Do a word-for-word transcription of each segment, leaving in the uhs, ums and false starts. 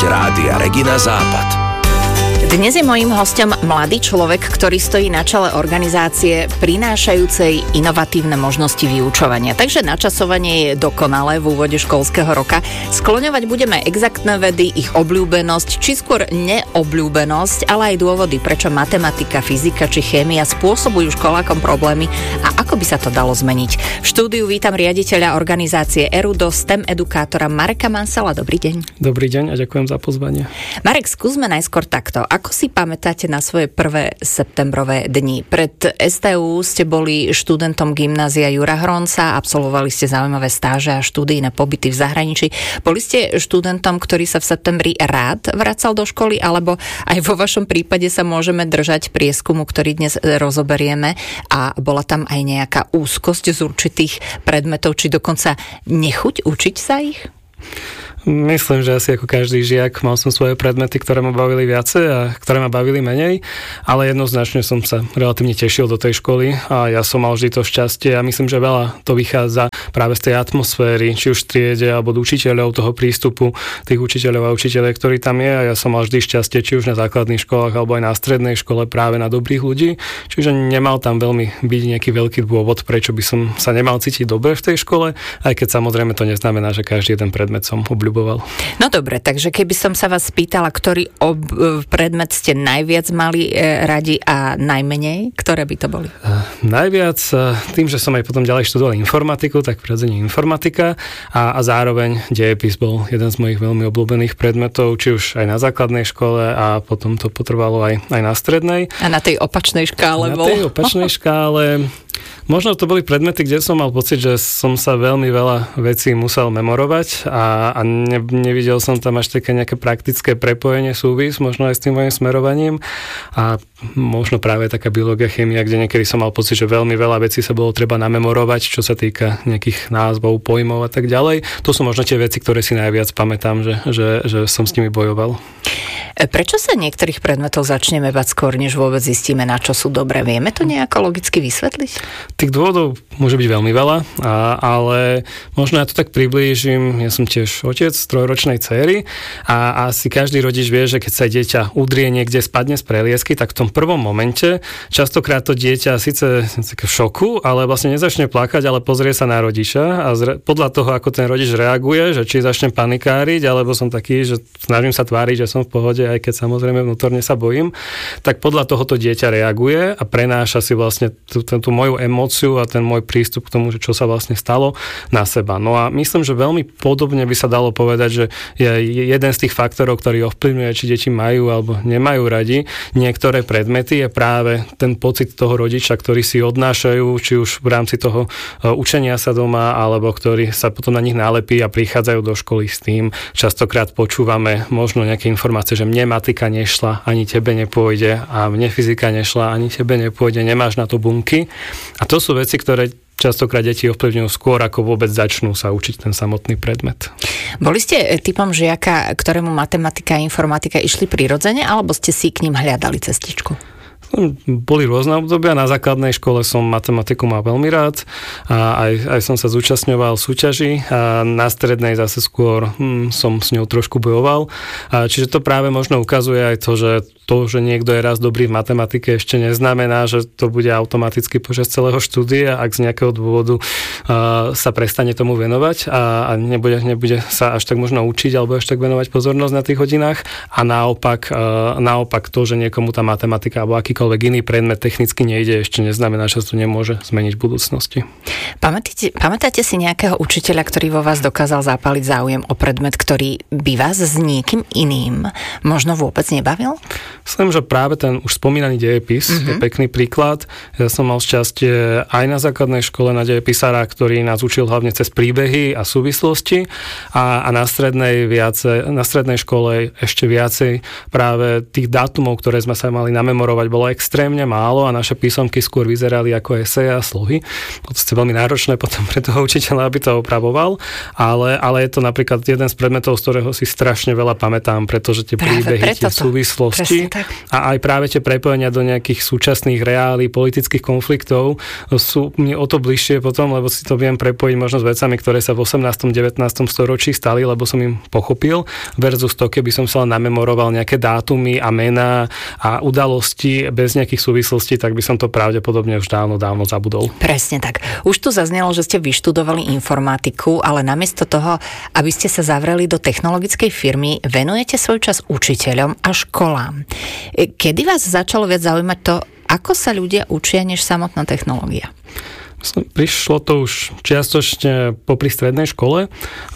Rádia Regina Západ. Dnes je mojím hosťom mladý človek, ktorý stojí na čele organizácie prinášajúcej inovatívne možnosti vyučovania. Takže načasovanie je dokonalé v úvode školského roka. Skloňovať budeme exaktné vedy, ich obľúbenosť, či skôr neobľúbenosť, ale aj dôvody, prečo matematika, fyzika či chémia spôsobujú školákom problémy a ako by sa to dalo zmeniť. V štúdiu vítam riaditeľa organizácie Erudo, STEM edukátora Mareka Mansela. Dobrý deň. Dobrý deň a ďakujem za pozvanie. Marek, skúsme najskôr takto. Ako si pamätáte na svoje prvé septembrové dni? Pred es té ú ste boli študentom gymnázia Jura Hronca, absolvovali ste zaujímavé stáže a študijné pobyty v zahraničí. Boli ste študentom, ktorý sa v septembri rád vracal do školy, alebo aj vo vašom prípade sa môžeme držať prieskumu, ktorý dnes rozoberieme, a bola tam aj nejaká úzkosť z určitých predmetov, či dokonca nechuť učiť sa ich? Myslím, že asi ako každý žiak mal som svoje predmety, ktoré ma bavili viacej a ktoré ma bavili menej, ale jednoznačne som sa relatívne tešil do tej školy a ja som mal vždy to šťastie a myslím, že veľa to vychádza práve z tej atmosféry, či už v triede alebo od učiteľov, toho prístupu tých učiteľov a učiteľov, ktorí tam je, a ja som mal vždy šťastie, či už na základných školách alebo aj na strednej škole práve na dobrých ľudí, čiže nemal tam veľmi byť nejaký veľký dôvod, prečo by som sa nemal cítiť dobre v tej škole, aj keď samozrejme to neznamená, že každý jeden predmet som obľúboval. No dobre, takže keby som sa vás spýtala, ktorý ob- predmet ste najviac mali e, radi a najmenej, ktoré by to boli? Uh, najviac, uh, tým, že som aj potom ďalej študoval informatiku, tak prirodzene informatika a, a zároveň dejepis bol jeden z mojich veľmi obľúbených predmetov, či už aj na základnej škole a potom to potrvalo aj, aj na strednej. A na tej opačnej škále na bol? Na tej opačnej škále... Možno to boli predmety, kde som mal pocit, že som sa veľmi veľa vecí musel memorovať a, a ne, nevidel som tam až také nejaké praktické prepojenie, súvis, možno aj s tým mojim smerovaním, a možno práve taká biológia, chémia, kde niekedy som mal pocit, že veľmi veľa vecí sa bolo treba namemorovať, čo sa týka nejakých názvov, pojmov a tak ďalej. To sú možno tie veci, ktoré si najviac pamätám, že, že, že som s nimi bojoval. Prečo sa niektorých predmetov začneme bať skôr, než vôbec zistíme, na čo sú dobré? Vieme to nejako logicky vysvetliť? Tých dôvodov môže byť veľmi veľa, a, ale možno ja to tak priblížim. Ja som tiež otec trojročnej dcéry a asi každý rodič vie, že keď sa dieťa udrie niekde, spadne z preliesky, tak v tom prvom momente častokrát to dieťa síce v šoku, ale vlastne nezačne plakať, ale pozrie sa na rodiča a zre, podľa toho, ako ten rodič reaguje, že či začne panikáriť, alebo som taký, že snažím sa tváriť, že som v pohode, aj keď samozrejme vnútorne sa bojím, tak podľa toho to dieťa reaguje a prenáša si vlastne tú, tú, tú moju emóciu a ten môj prístup k tomu, že čo sa vlastne stalo, na seba. No a myslím, že veľmi podobne by sa dalo povedať, že je jeden z tých faktorov, ktorý ovplyvňuje, či deti majú alebo nemajú radi niektoré predmety, je práve ten pocit toho rodiča, ktorý si odnášajú, či už v rámci toho učenia sa doma, alebo ktorý sa potom na nich nálepí a prichádzajú do školy s tým. Častokrát počúvame možno nejaké informácie, že mne matika nešla, ani tebe nepôjde, a mne fyzika nešla, ani tebe nepôjde, nemáš na to bunky. A to sú veci, ktoré častokrát deti ovplyvňujú skôr, ako vôbec začnú sa učiť ten samotný predmet. Boli ste typom žiaka, ktorému matematika a informatika išli prirodzene, alebo ste si k ním hľadali cestičku? Boli rôzne obdobia. Na základnej škole som matematiku mal veľmi rád a aj, aj som sa zúčastňoval súťaží a na strednej zase skôr hm, som s ňou trošku bojoval. A čiže to práve možno ukazuje aj to, že to, že niekto je raz dobrý v matematike, ešte neznamená, že to bude automaticky počas celého štúdia, ak z nejakého dôvodu uh, sa prestane tomu venovať a, a nebude, nebude sa až tak možno učiť alebo až tak venovať pozornosť na tých hodinách. A naopak, uh, naopak to, že niekomu tá matematika alebo akýkoľvek iný predmet technicky nejde, ešte neznamená, že to nemôže zmeniť v budúcnosti. Pamätáte, pamätáte si nejakého učiteľa, ktorý vo vás dokázal zapáliť záujem o predmet, ktorý by vás s niekým iným možno vôbec nebavil? Myslím, že práve ten už spomínaný dejepis mm-hmm. je pekný príklad. Ja som mal šťastie aj na základnej škole na dejepisára, ktorý nás učil hlavne cez príbehy a súvislosti, a, a na strednej viacej, na strednej škole ešte viacej práve tých dátumov, ktoré sme sa mali namemorovať, bolo extrémne málo a naše písomky skôr vyzerali ako eseje a slohy. To je veľmi náročné potom pre toho učiteľa, aby to opravoval, ale, ale je to napríklad jeden z predmetov, z ktorého si strašne veľa pamätám, pretože tie práve príbehy, tie súvislosti tak. A aj práve tie prepojenia do nejakých súčasných reálí, politických konfliktov sú mne o to bližšie potom, lebo si to viem prepojiť možno s vecami, ktoré sa v osemnástom devätnástom storočí stali, lebo som im pochopil, versus to, keby som sa namemoroval nejaké dátumy a mená a udalosti bez nejakých súvislostí, tak by som to pravdepodobne už dávno, dávno zabudol. Presne tak. Už tu zaznelo, že ste vyštudovali informatiku, ale namiesto toho, aby ste sa zavreli do technologickej firmy, venujete svoj čas učiteľom a školám. Kedy vás začalo viac zaujímať to, ako sa ľudia učia, než samotná technológia? Prišlo to už čiastočne popri strednej škole.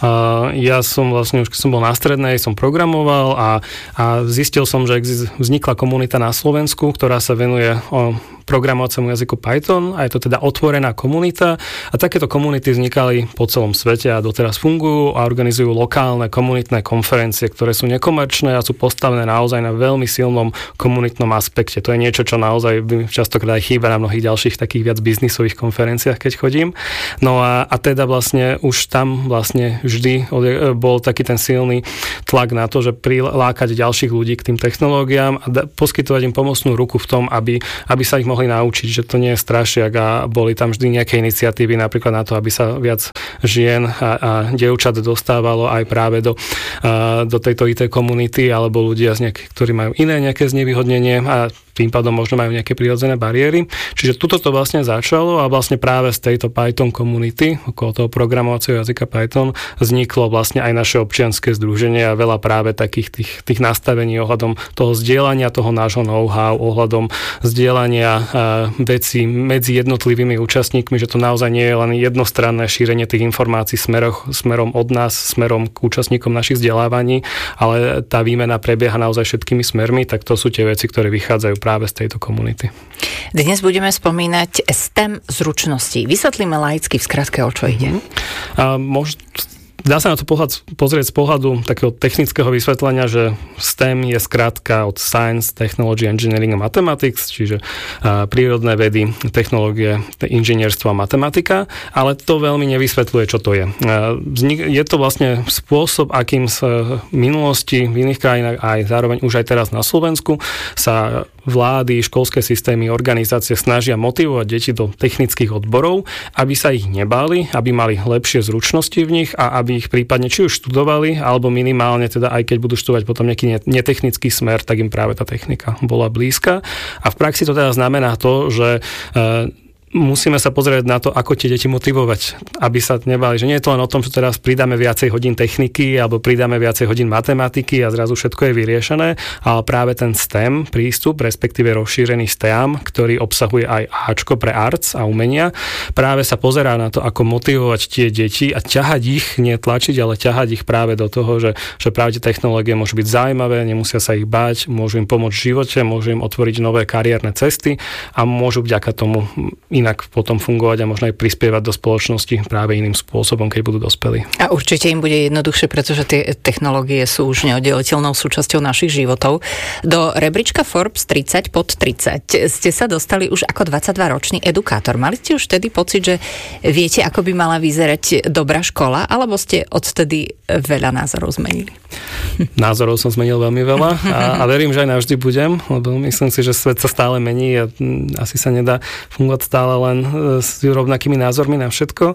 Ja som vlastne už keď som bol na strednej, som programoval a, a zistil som, že vznikla komunita na Slovensku, ktorá sa venuje o programovaciemu jazyku Python a je to teda otvorená komunita a takéto komunity vznikali po celom svete a doteraz fungujú a organizujú lokálne komunitné konferencie, ktoré sú nekomerčné a sú postavené naozaj na veľmi silnom komunitnom aspekte. To je niečo, čo naozaj častokrát aj chýba na mnohých ďalších takých viac biznisových konferenciách, keď chodím. No a, a teda vlastne už tam vlastne vždy bol taký ten silný tlak na to, že prilákať ďalších ľudí k tým technológiám a da, poskytovať im pomocnú ruku v tom, aby, aby sa ich mohli naučiť, že to nie je strašiak a boli tam vždy nejaké iniciatívy napríklad na to, aby sa viac žien a, a dievčat dostávalo aj práve do, a, do tejto í té komunity alebo ľudia, z nejakých, ktorí majú iné nejaké znevýhodnenie a tým pádom možno majú nejaké prirodzené bariéry. Čiže tuto to vlastne začalo a vlastne práve z tejto Python komunity, okolo toho programovacieho jazyka Python, vzniklo vlastne aj naše občianske združenie a veľa práve takých tých, tých nastavení ohľadom toho zdieľania toho nášho know-how, ohľadom zdieľania vecí medzi jednotlivými účastníkmi, že to naozaj nie je len jednostranné šírenie tých informácií smerom, smerom od nás, smerom k účastníkom našich vzdelávaní, ale tá výmena prebieha naozaj všetkými smermi, tak to sú tie veci, ktoré vychádzajú práve z tejto komunity. Dnes budeme spomínať STEM zručnosti. Vysvetlíme laicky v skratke, o čo ide. Mm-hmm. A možno dá sa na to pohľad, pozrieť z pohľadu takého technického vysvetlenia, že STEM je skrátka od Science, Technology, Engineering a Mathematics, čiže uh, prírodné vedy, technológie, inžinierstvo a matematika, ale to veľmi nevysvetľuje, čo to je. Uh, vznik, je to vlastne spôsob, akým sa v minulosti v iných krajinách aj zároveň už aj teraz na Slovensku sa vlády, školské systémy, organizácie snažia motivovať deti do technických odborov, aby sa ich nebáli, aby mali lepšie zručnosti v nich a aby ich prípadne či už študovali, alebo minimálne teda aj keď budú študovať potom nejaký netechnický smer, tak im práve tá technika bola blízka. A v praxi to teda znamená to, že e, musíme sa pozrieť na to, ako tie deti motivovať, aby sa nebali, že nie je to len o tom, že teraz pridáme viacej hodín techniky alebo pridáme viacej hodín matematiky a zrazu všetko je vyriešené, ale práve ten STEM prístup, respektíve rozšírený STEAM, ktorý obsahuje aj Ačko pre arts a umenia, práve sa pozerá na to, ako motivovať tie deti a ťahať ich, nie tlačiť, ale ťahať ich práve do toho, že, že práve tie technológie môžu byť zaujímavé, nemusia sa ich báť, môžu im pomôcť v živote, môžu im otvoriť nové kariérne cesty a môžu vďaka tomu inak potom fungovať a možno aj prispievať do spoločnosti práve iným spôsobom, keď budú dospelí. A určite im bude jednoduchšie, pretože tie technológie sú už neoddeliteľnou súčasťou našich životov. Do rebríčka Forbes tridsať pod tridsať ste sa dostali už ako dvadsaťdvaročný edukátor. Mali ste už vtedy pocit, že viete, ako by mala vyzerať dobrá škola, alebo ste odtedy veľa názorov zmenili? Názorov som zmenil veľmi veľa a, a verím, že aj navždy budem, lebo myslím si, že svet sa stále mení a asi sa nedá fungovať stále len s rovnakými názormi na všetko.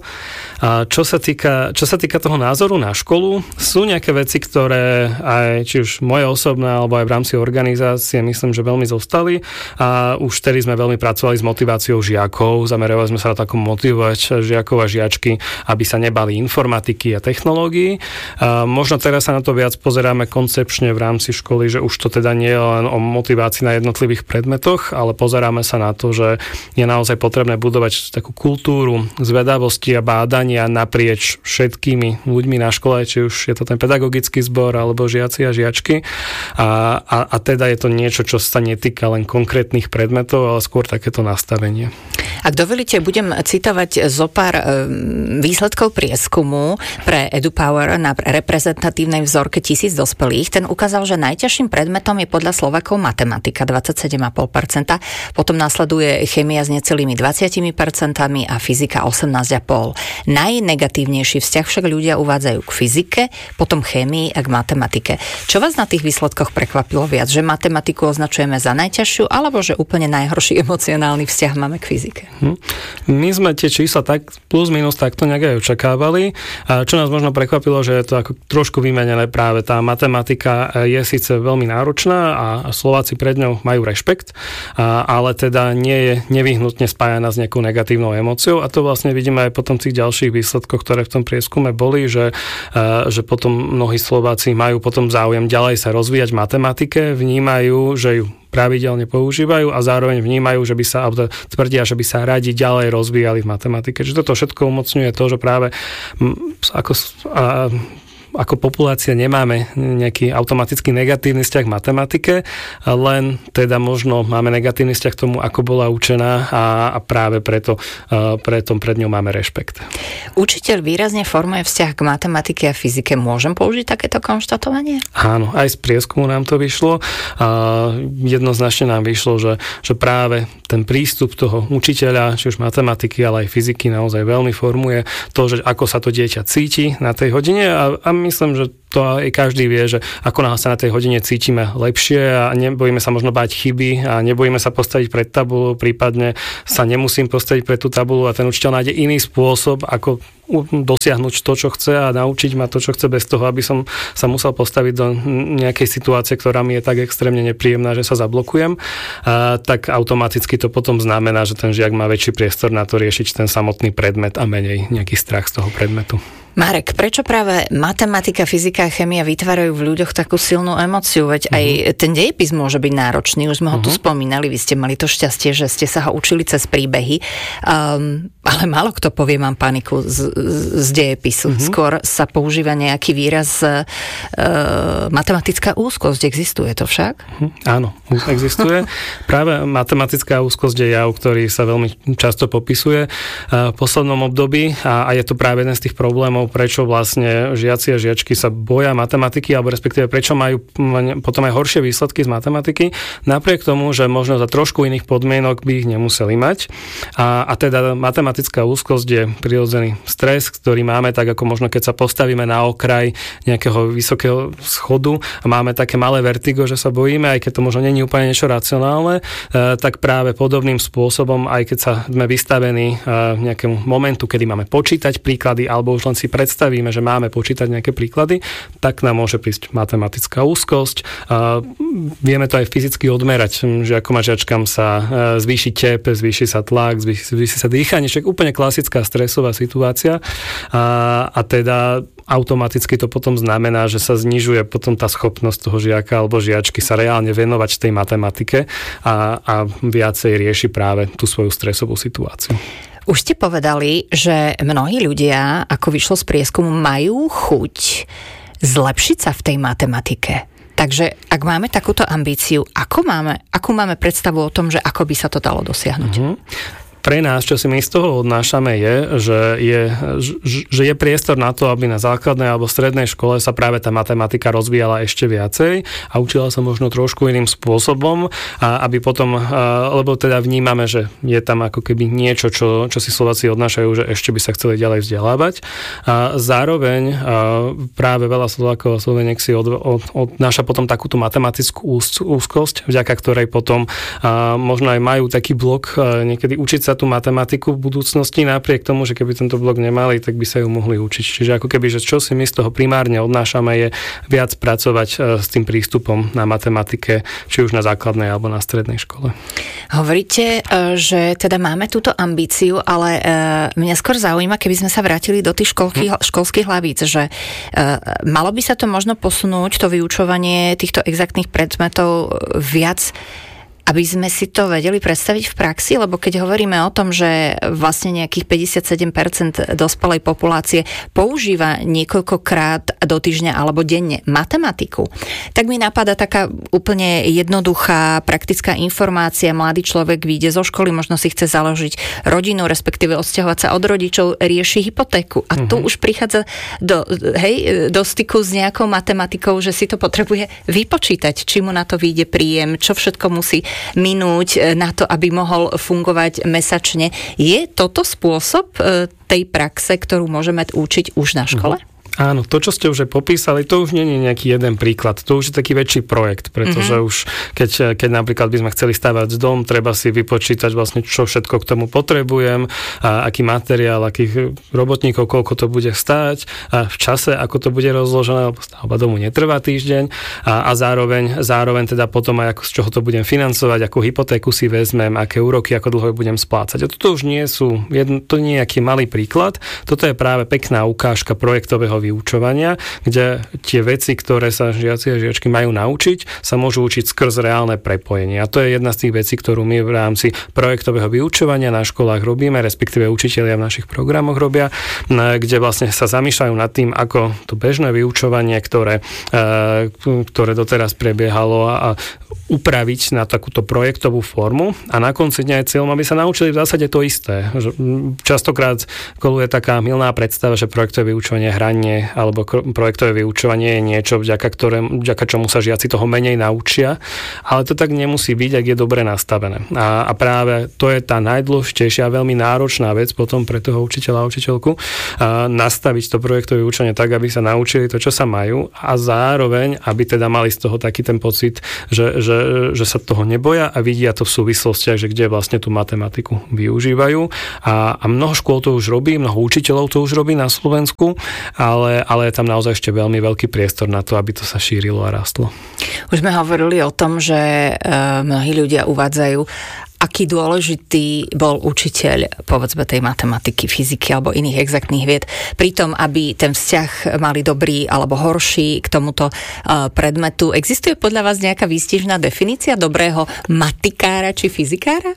A čo sa týka, čo sa týka toho názoru na školu, sú nejaké veci, ktoré aj či už moje osobné, alebo aj v rámci organizácie, myslím, že veľmi zostali. A už vtedy sme veľmi pracovali s motiváciou žiakov, zamerovali sme sa na to, ako motivovať žiakov a žiačky, aby sa nebali informatiky a technológií. A možno teraz sa na to viac pozeráme koncepčne v rámci školy, že už to teda nie je len o motivácii na jednotlivých predmetoch, ale pozeráme sa na to, že je naozaj potrebné budovať takú kultúru zvedavosti a bádania naprieč všetkými ľuďmi na škole, či už je to ten pedagogický zbor alebo žiaci a žiačky. A, a, a teda je to niečo, čo sa netýka len konkrétnych predmetov, ale skôr takéto nastavenie. Ak dovolíte, budem citovať zo pár výsledkov prieskumu pre EduPower na na reprezentatívnej vzorke tisíc dospelých. Ten ukázal, že najťažším predmetom je podľa Slovákov matematika dvadsaťsedem celá päť percenta, potom nasleduje chémia s necelými dvadsať percent a fyzika osemnásť celá päť percenta. Najnegatívnejší vzťah však ľudia uvádzajú k fyzike, potom chémii a k matematike. Čo vás na tých výsledkoch prekvapilo viac? Že matematiku označujeme za najťažšiu, alebo že úplne najhorší emocionálny vzťah máme k fyzike? Hm. My sme tie čísla tak plus minus takto nejak aj očakávali. A čo nás možno prekvapilo, že je to ako trošku vymenené práve. Tá matematika je síce veľmi náročná a Slováci pred ňou majú rešpekt, ale teda nie je nevyhnutne spájaná s nejakou negatívnou emóciou a to vlastne vidíme aj potom v tých ďalších výsledkoch, ktoré v tom prieskume boli, že, že potom mnohí Slováci majú potom záujem ďalej sa rozvíjať v matematike, vnímajú, že ju pravidelne používajú a zároveň vnímajú, že by sa, alebo tvrdia, že by sa radi ďalej rozvíjali v matematike. Čiže toto všetko umocňuje to, že práve ako, a, ako populácia nemáme nejaký automaticky negatívny vzťah k matematike, len teda možno máme negatívny vzťah k tomu, ako bola učená a, a práve preto, preto pred ňou máme rešpekt. Učiteľ výrazne formuje vzťah k matematike a fyzike. Môžem použiť takéto konštatovanie? Áno, aj z prieskumu nám to vyšlo. A jednoznačne nám vyšlo, že, že práve ten prístup toho učiteľa, či už matematiky, ale aj fyziky naozaj veľmi formuje to, že ako sa to dieťa cíti na tej hodine a, a myslím, že to aj každý vie, že ako náhle sa na tej hodine cítime lepšie a nebojíme sa možno báť chyby a nebojíme sa postaviť pred tabuľu, prípadne sa nemusím postaviť pred tú tabuľu a ten učiteľ nájde iný spôsob, ako dosiahnuť to, čo chce a naučiť ma to, čo chce bez toho, aby som sa musel postaviť do nejakej situácie, ktorá mi je tak extrémne nepríjemná, že sa zablokujem, a tak automaticky to potom znamená, že ten žiak má väčší priestor na to riešiť ten samotný predmet a menej nejaký strach z toho predmetu. Marek, prečo práve matematika, fyzika a chémia vytvárajú v ľuďoch takú silnú emóciu? Veď uh-huh. aj ten dejepis môže byť náročný, už sme ho uh-huh. tu spomínali, vy ste mali to šťastie, že ste sa ho učili cez príbehy, um, ale málo kto povie, mám paniku z, z dejepisu. Uh-huh. Skôr sa používa nejaký výraz uh, matematická úzkosť. Existuje to však? Uh-huh. Áno, existuje. Práve matematická úzkosť je jav, ktorý sa veľmi často popisuje uh, v poslednom období a, a je to práve jeden z tých problémov, prečo vlastne žiaci a žiačky sa boja matematiky, alebo respektíve prečo majú potom aj horšie výsledky z matematiky, napriek tomu, že možno za trošku iných podmienok by ich nemuseli mať. A, a teda matematická úzkosť je prirodzený stres, ktorý máme, tak ako možno keď sa postavíme na okraj nejakého vysokého schodu a máme také malé vertigo, že sa bojíme, aj keď to možno nie je úplne niečo racionálne, e, tak práve podobným spôsobom, aj keď sa sme vystavení e, nejakému momentu, kedy máme počítať príklady, alebo už len si predstavíme, že máme počítať nejaké príklady, tak nám môže prísť matematická úzkosť. A vieme to aj fyzicky odmerať, že ako mažiačkám sa zvýši tep, zvýši sa tlak, zvýši, zvýši sa dýchanie, však úplne klasická stresová situácia. A, a teda automaticky to potom znamená, že sa znižuje potom tá schopnosť toho žiaka alebo žiačky sa reálne venovať tej matematike a, a viacej rieši práve tú svoju stresovú situáciu. Už ste povedali, že mnohí ľudia, ako vyšlo z prieskumu, majú chuť zlepšiť sa v tej matematike. Takže ak máme takúto ambíciu, ako máme, akú máme predstavu o tom, že ako by sa to dalo dosiahnuť? Mm-hmm. Pre nás, čo si my z toho odnášame, je, že je, že je priestor na to, aby na základnej alebo strednej škole sa práve tá matematika rozvíjala ešte viacej a učila sa možno trošku iným spôsobom, a aby potom, lebo teda vnímame, že je tam ako keby niečo, čo, čo si Slováci odnášajú, že ešte by sa chceli ďalej vzdelávať. A zároveň práve veľa Slovákov a Sloveniek si od, od, odnáša potom takúto matematickú úzkosť, vďaka ktorej potom možno aj majú taký blok niekedy učiť sa tú matematiku v budúcnosti, napriek tomu, že keby tento blok nemali, tak by sa ju mohli učiť. Čiže ako keby, že čo si my z toho primárne odnášame, je viac pracovať s tým prístupom na matematike, či už na základnej alebo na strednej škole. Hovoríte, že teda máme túto ambíciu, ale mňa skôr zaujíma, keby sme sa vrátili do tých školských, školských hlavíc, že malo by sa to možno posunúť, to vyučovanie týchto exaktných predmetov viac Aby sme si to vedeli predstaviť v praxi, lebo keď hovoríme o tom, že vlastne nejakých päťdesiatsedem percent dospelej populácie používa niekoľkokrát do týždňa alebo denne matematiku, tak mi napadá taká úplne jednoduchá, praktická informácia. Mladý človek vyjde zo školy, možno si chce založiť rodinu, respektíve odsťahovať sa od rodičov, rieši hypotéku. A uh-huh. tu už prichádza do, hej, do styku s nejakou matematikou, že si to potrebuje vypočítať, či mu na to vyjde príjem, čo všetko musí minúť na to, aby mohol fungovať mesačne. Je toto spôsob tej praxe, ktorú môžeme učiť už na škole? Mm-hmm. Áno, to, čo ste už aj popísali, to už nie je nejaký jeden príklad. To už je taký väčší projekt, pretože mm-hmm. už keď, keď napríklad by sme chceli stavať dom, treba si vypočítať vlastne, čo všetko k tomu potrebujem, a aký materiál, akých robotníkov, koľko to bude stáť, a v čase, ako to bude rozložené, lebo stavba domu netrvá týždeň, a, a zároveň, zároveň teda potom aj ako, z čoho to budem financovať, akú hypotéku si vezmem, aké úroky, ako dlho budem splácať. A toto už nie sú, jedno, to nie je nejaký malý príklad, toto je práve pekná ukážka projektového vyučovania, kde tie veci, ktoré sa žiaci a žiačky majú naučiť, sa môžu učiť skrz reálne prepojenie. A to je jedna z tých vecí, ktorú my v rámci projektového vyučovania na školách robíme, respektíve učitelia v našich programoch robia, kde vlastne sa zamýšľajú nad tým, ako to bežné vyučovanie, ktoré, ktoré doteraz prebiehalo, a upraviť na takúto projektovú formu, a na konci dňa je cieľom, aby sa naučili v zásade to isté. Častokrát koluje taká mylná predstava, že projektové vyučovanie je hranie alebo projektové vyučovanie je niečo, vďaka, ktoré, vďaka čomu sa žiaci toho menej naučia, ale to tak nemusí byť, ak je dobre nastavené. A, a práve to je tá najdôležitejšia a veľmi náročná vec potom pre toho učiteľa a učiteľku, a nastaviť to projektové vyučovanie tak, aby sa naučili to, čo sa majú, a zároveň, aby teda mali z toho taký ten pocit, že, že, že sa toho neboja a vidia to v súvislostiach, že kde vlastne tú matematiku využívajú. A, a mnoho škôl to už robí, mnoho učiteľov to už robí na Slovensku, ale Ale, ale je tam naozaj ešte veľmi veľký priestor na to, aby to sa šírilo a rastlo. Už sme hovorili o tom, že e, mnohí ľudia uvádzajú, aký dôležitý bol učiteľ, povedzme, tej matematiky, fyziky alebo iných exaktných vied, pri tom, aby ten vzťah mali dobrý alebo horší k tomuto e, predmetu. Existuje podľa vás nejaká výstižná definícia dobrého matikára či fyzikára?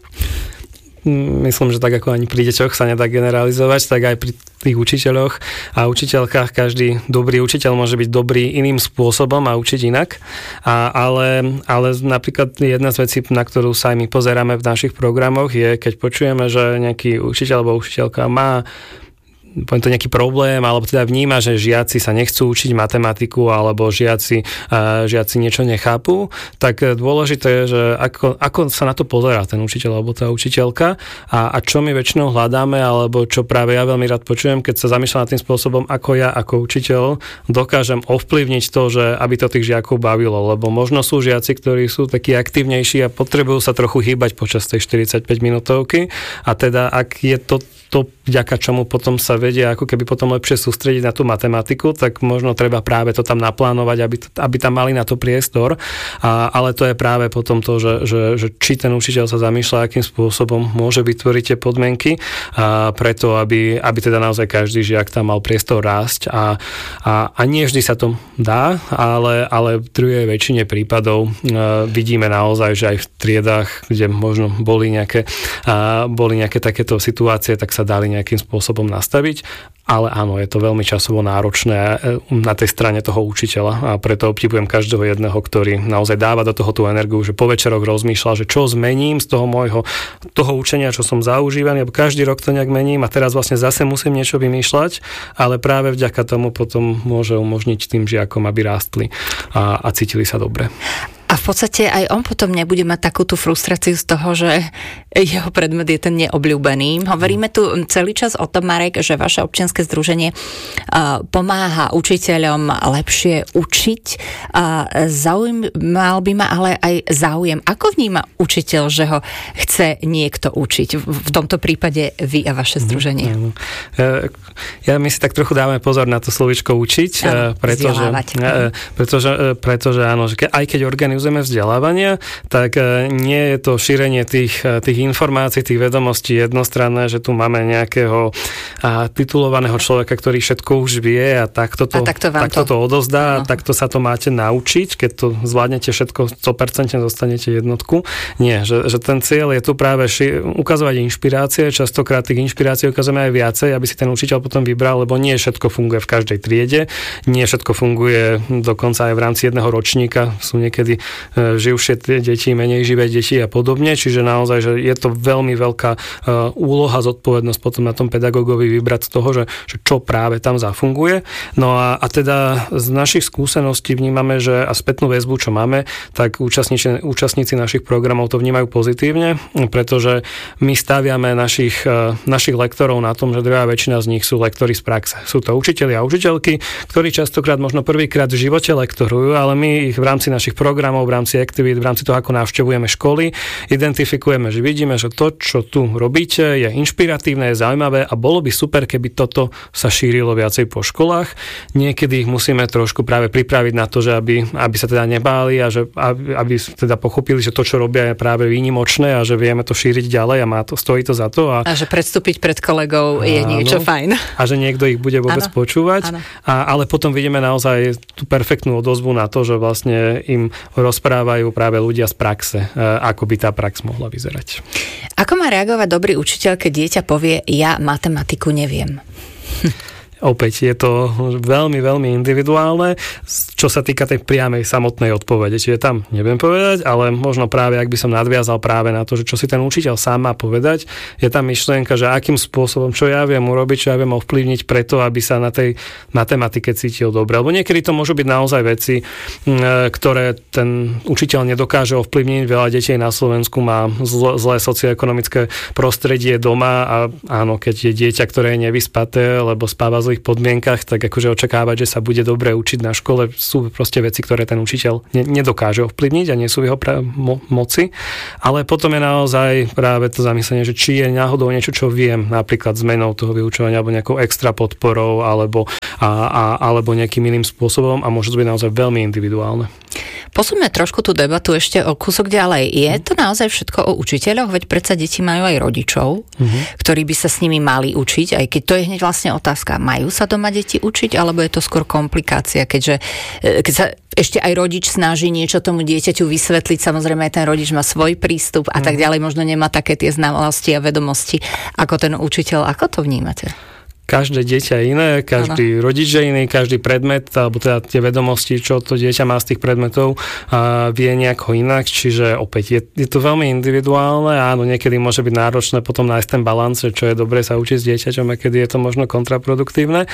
Myslím, že tak ako ani pri deťoch sa nedá generalizovať, tak aj pri tých učiteľoch a učiteľkách každý dobrý učiteľ môže byť dobrý iným spôsobom a učiť inak. A, ale, ale napríklad jedna z vecí, na ktorú sa aj my pozeráme v našich programoch, je, keď počujeme, že nejaký učiteľ alebo učiteľka má poviem to nejaký problém, alebo teda vníma, že žiaci sa nechcú učiť matematiku, alebo žiaci, uh, žiaci niečo nechápu, tak dôležité je, že ako, ako sa na to pozerá ten učiteľ alebo tá učiteľka, a, a čo my väčšinou hľadáme, alebo čo práve ja veľmi rád počujem, keď sa zamýšľam nad tým spôsobom, ako ja ako učiteľ dokážem ovplyvniť to, že aby to tých žiakov bavilo, lebo možno sú žiaci, ktorí sú takí aktívnejší a potrebujú sa trochu hýbať počas tej štyridsaťpäť minútovky, a teda ak je to to, vďaka čomu potom sa vedia ako keby potom lepšie sústrediť na tú matematiku, tak možno treba práve to tam naplánovať, aby, aby tam mali na to priestor. A, ale to je práve potom to, že, že, že či ten učiteľ sa zamýšľa, akým spôsobom môže vytvoriť tie podmienky a preto, aby, aby teda naozaj každý žiak tam mal priestor rásť. A, a, a nie vždy sa to dá, ale, ale v druhej väčšine prípadov uh, vidíme naozaj, že aj v triedách, kde možno boli nejaké, uh, boli nejaké takéto situácie, tak sa dali nejakým spôsobom nastaviť, ale áno, je to veľmi časovo náročné na tej strane toho učiteľa, a preto obdivujem každého jedného, ktorý naozaj dáva do toho tú energiu, že po večeroch rozmýšľa, že čo zmením z toho môjho toho učenia, čo som zaužívaný, lebo každý rok to nejak mením a teraz vlastne zase musím niečo vymýšľať, ale práve vďaka tomu potom môže umožniť tým žiakom, aby rástli a, a cítili sa dobre. A v podstate aj on potom nebude mať takú tú frustráciu z toho, že jeho predmet je ten neobľúbený. Hovoríme tu celý čas o tom, Marek, že vaše občianske združenie pomáha učiteľom lepšie učiť. Zaujímal by ma ale aj záujem. Ako vníma učiteľ, že ho chce niekto učiť? V tomto prípade vy a vaše združenie. Ja my si tak trochu dáme pozor na to slovičko učiť, ano, pretože, pretože, pretože áno, že aj keď organizujeme sympoziume vzdelávania, tak nie je to šírenie tých, tých informácií, tých vedomostí jednostranné, že tu máme nejakého a, titulovaného človeka, ktorý všetko už vie a takto to, a takto takto to, to odozdá, no. a takto sa to máte naučiť, keď to zvládnete všetko, sto percent dostanete jednotku. Nie, že, že ten cieľ je tu práve ši- ukazovať inšpirácie, častokrát tých inšpirácií ukazujeme aj viacej, aby si ten učiteľ potom vybral, lebo nie všetko funguje v každej triede, nie všetko funguje dokonca aj v rámci jedného ročníka, sú niekedy e, živšie deti, menej živé deti a podobne, čiže naozaj, že je to veľmi veľká e, úloha, zodpovednosť potom na tom pedagógovi vybrať z toho, že, že čo práve tam zafunguje. No a, a teda z našich skúseností vnímame, že a spätnú väzbu, čo máme, tak účastníci, účastníci našich programov to vnímajú pozitívne, pretože my staviame našich, e, našich lektorov na tom, že druhá väčšina z nich sú lektori z praxe. Sú to učitelia a učiteľky, ktorí častokrát možno prvýkrát v živote lektorujú, ale my ich v rámci našich programov, v rámci aktivít, v rámci toho, ako navštevujeme školy, identifikujeme, že vidíme, že to, čo tu robíte, je inšpiratívne, je zaujímavé a bolo by super, keby toto sa šírilo viacej po školách. Niekedy ich musíme trošku práve pripraviť na to, že aby, aby sa teda nebáli a že aby, aby teda pochopili, že to, čo robia, je práve výnimočné a že vieme to šíriť ďalej a má to, stojí to za to. A, a že predstúpiť pred kolegou je áno, niečo fajn. A že niekto ich bude vôbec áno, počúvať. Áno. A, ale potom vidíme naozaj tú perfektnú odozvu na to, že vlastne im rozprávajú práve ľudia z praxe, ako by tá prax mohla vyzerať. Ako má reagovať dobrý učiteľ, keď dieťa povie, ja matematiku neviem? Opäť je to veľmi, veľmi individuálne, čo sa týka tej priamej samotnej odpovede. Čiže tam neviem povedať, ale možno práve, ak by som nadviazal práve na to, že čo si ten učiteľ sám má povedať, je tam myšlienka, že akým spôsobom, čo ja viem urobiť, čo ja viem ovplyvniť preto, aby sa na tej matematike cítil dobre. Lebo niekedy to môžu byť naozaj veci, ktoré ten učiteľ nedokáže ovplyvniť. Veľa detí na Slovensku má zl- zlé socioekonomické prostredie doma a áno, keď je dieťa, ktoré je nevyspaté, lebo spáva zlých podmienkach, tak akože očakávať, že sa bude dobre učiť na škole, sú proste veci, ktoré ten učiteľ ne- nedokáže ovplyvniť a nie sú v jeho pra- mo- moci. Ale potom je naozaj práve to zamyslenie, že či je náhodou niečo, čo viem, napríklad zmenou toho vyučovania alebo nejakou extra podporou alebo, a, a, alebo nejakým iným spôsobom a môže to byť naozaj veľmi individuálne. Posuňme trošku tú debatu ešte o kúsok ďalej. Je to naozaj všetko o učiteľoch? Veď predsa deti majú aj rodičov, uh-huh. ktorí by sa s nimi mali učiť, aj keď to je hneď vlastne otázka. Majú sa doma deti učiť, alebo je to skôr komplikácia, keďže keď sa ešte aj rodič snaží niečo tomu dieťaťu vysvetliť, samozrejme aj ten rodič má svoj prístup a uh-huh. tak ďalej, možno nemá také tie znalosti a vedomosti ako ten učiteľ. Ako to vnímate? Každé dieťa je iné, každý ano. Rodič je iný, každý predmet, alebo teda tie vedomosti, čo to dieťa má z tých predmetov, a vie nejako inak, čiže opäť je, je to veľmi individuálne a áno, niekedy môže byť náročné potom nájsť ten balans, čo je dobre sa učiť s dieťaťom a kedy je to možno kontraproduktívne, a,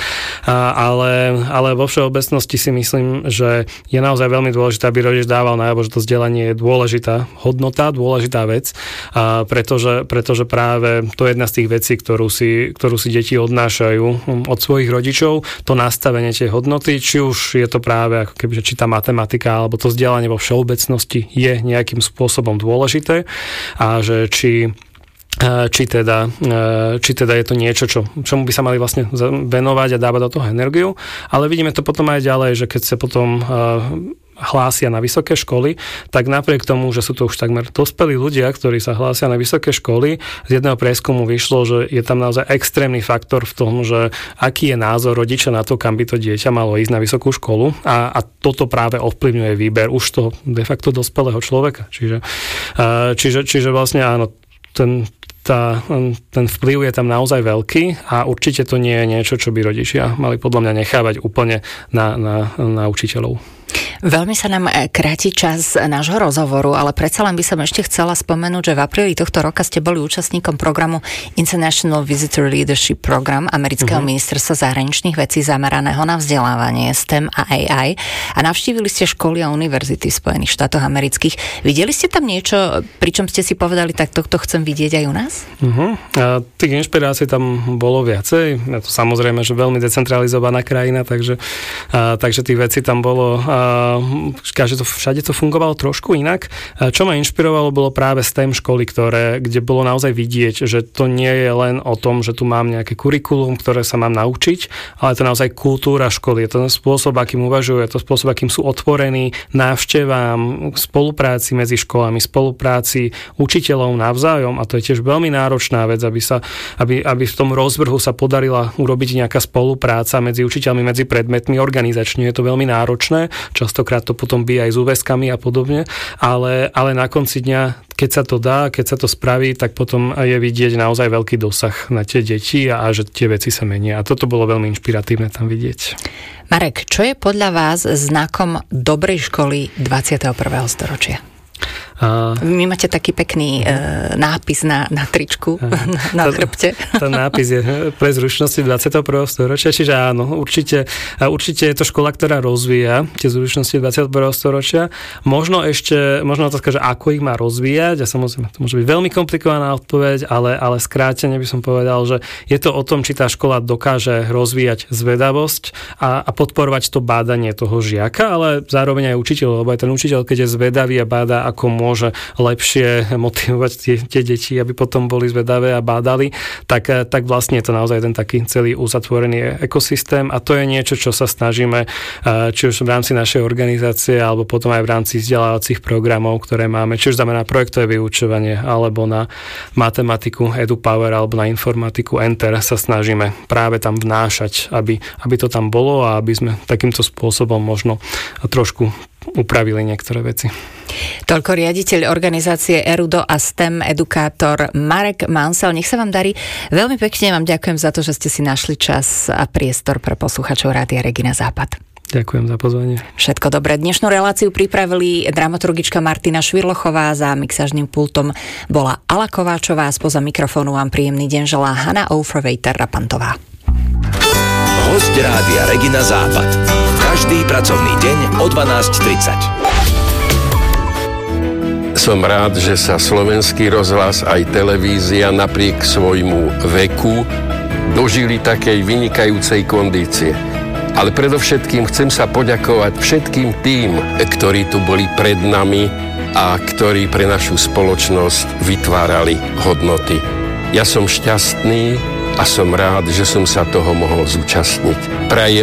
ale, ale vo všeobecnosti si myslím, že je naozaj veľmi dôležité, aby rodič dával najavo, že to vzdelanie je dôležitá hodnota, dôležitá vec, a pretože, pretože práve to je jedna z tých vecí, ktorú si, ktorú si deti odnášajú od svojich rodičov, to nastavenie tej hodnoty, či už je to práve ako keby, či tá matematika alebo to vzdelanie vo všeobecnosti je nejakým spôsobom dôležité a že či či teda, či teda je to niečo, čo, čomu by sa mali vlastne venovať a dávať do toho energiu. Ale vidíme to potom aj ďalej, že keď sa potom hlásia na vysoké školy, tak napriek tomu, že sú to už takmer dospelí ľudia, ktorí sa hlásia na vysoké školy, z jedného prieskumu vyšlo, že je tam naozaj extrémny faktor v tom, že aký je názor rodiča na to, kam by to dieťa malo ísť na vysokú školu a, a toto práve ovplyvňuje výber už toho de facto dospelého človeka. Čiže, čiže, čiže vlastne áno, ten Tá, ten vplyv je tam naozaj veľký a určite to nie je niečo, čo by rodičia mali podľa mňa nechávať úplne na, na, na učiteľov. Veľmi sa nám kráti čas nášho rozhovoru, ale predsa len by som ešte chcela spomenúť, že v apríli tohto roka ste boli účastníkom programu International Visitor Leadership Program amerického uh-huh. ministerstva zahraničných vecí zameraného na vzdelávanie es té e em a á í a navštívili ste školy a univerzity v Spojených štátoch amerických. Videli ste tam niečo, pričom ste si povedali, tak tohto chcem vidieť aj u nás? Uh-huh. A tých inšpirácií tam bolo viacej. Je to samozrejme, že veľmi decentralizovaná krajina, takže, a, takže tých vecí tam bolo a, každé to, všade to fungovalo trošku inak. Čo ma inšpirovalo, bolo práve STEM školy, ktoré, kde bolo naozaj vidieť, že to nie je len o tom, že tu mám nejaké kurikulum, ktoré sa mám naučiť, ale to naozaj kultúra školy. Je to spôsob, akým uvažujú, je to spôsob, akým sú otvorení návštevám, spolupráci medzi školami, spolupráci učiteľov navzájom, a to je tiež veľmi náročná vec, aby sa, aby, aby v tom rozvrhu sa podarila urobiť nejaká spolupráca medzi učiteľmi, medzi predmetmi. Organizačne je to veľmi náročné, častokrát to potom by aj s úväzkami a podobne, ale, ale na konci dňa, keď sa to dá, keď sa to spraví, tak potom je vidieť naozaj veľký dosah na tie deti a, a že tie veci sa menia. A toto bolo veľmi inšpiratívne tam vidieť. Marek, čo je podľa vás znakom dobrej školy dvadsiateho prvého storočia? A... Vy máte taký pekný e, nápis na, na tričku, a... na, na chrbte. Ten nápis je pre zručnosti dvadsiateho prvého storočia, čiže áno, určite, určite je to škola, ktorá rozvíja tie zručnosti dvadsiateho prvého storočia. Možno ešte, možno otázka, že ako ich má rozvíjať, a samozrejme to môže byť veľmi komplikovaná odpoveď, ale, ale skrátene by som povedal, že je to o tom, či tá škola dokáže rozvíjať zvedavosť a, a podporovať to bádanie toho žiaka, ale zároveň aj učiteľ, lebo aj ten učiteľ, keď je zvedavý a báda, ako môže lepšie motivovať tie, tie deti, aby potom boli zvedavé a bádali, tak, tak vlastne je to naozaj ten taký celý uzatvorený ekosystém, a to je niečo, čo sa snažíme či už v rámci našej organizácie, alebo potom aj v rámci vzdelávacích programov, ktoré máme, či už znamená projektové vyučovanie, alebo na matematiku EduPower, alebo na informatiku Enter sa snažíme práve tam vnášať, aby, aby to tam bolo a aby sme takýmto spôsobom možno trošku upravili niektoré veci. Toľko riaditeľ organizácie Erudo a STEM edukátor Marek Mansell. Nech sa vám darí. Veľmi pekne vám ďakujem za to, že ste si našli čas a priestor pre posluchačov Rádia Regina Západ. Ďakujem za pozvanie. Všetko dobré. Dnešnú reláciu pripravili dramaturgička Martina Švirlochová, za mixážnym pultom bola Ala Kováčová, spoza mikrofónu vám príjemný deň želá Hanna Oufrevejter-Rapantová. Hosť Rádia Regina Západ. Každý pracovný deň o dvanásť tridsať. Som rád, že sa slovenský rozhlas aj televízia napriek svojmu veku dožili takej vynikajúcej kondície. Ale predovšetkým chcem sa poďakovať všetkým tým, ktorí tu boli pred nami a ktorí pre našu spoločnosť vytvárali hodnoty. Ja som šťastný a som rád, že som sa toho mohol zúčastniť. Prajem